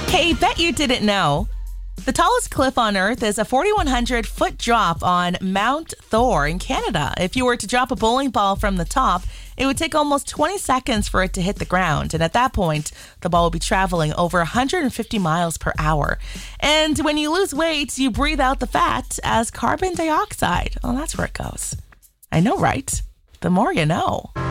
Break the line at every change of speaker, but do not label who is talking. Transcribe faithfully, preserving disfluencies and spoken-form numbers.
Hey, bet you didn't know. The tallest cliff on Earth is a four thousand one hundred foot drop on Mount Thor in Canada. If you were to drop a bowling ball from the top, it would take almost twenty seconds for it to hit the ground. And at that point, the ball will be traveling over one hundred fifty miles per hour. And when you lose weight, you breathe out the fat as carbon dioxide. Well, that's where it goes. I know, right? The more you know.